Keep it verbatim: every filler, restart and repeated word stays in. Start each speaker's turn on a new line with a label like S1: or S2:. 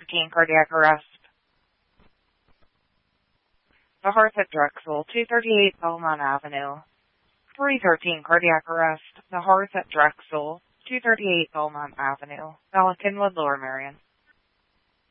S1: fifteen, cardiac arrest. The Hearth at Drexel, two thirty-eight Belmont Avenue. three thirteen, cardiac arrest. The Hearth at Drexel, two thirty-eight Belmont Avenue. Pelicanwood, Lower Merion.